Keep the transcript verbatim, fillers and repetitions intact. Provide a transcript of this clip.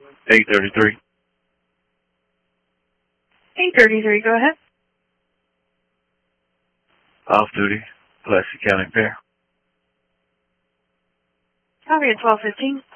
eight thirty-three. eight thirty-three, go ahead. Off duty, Pulaski County Fair. Copy at twelve fifteen.